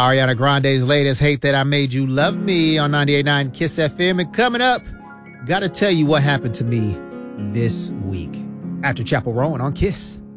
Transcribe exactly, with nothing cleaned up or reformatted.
Ariana Grande's latest, Hate That I Made You Love Me, on ninety-eight point nine Kiss F M. And coming up, gotta tell you what happened to me this week. After Chapel Rowan on Kiss.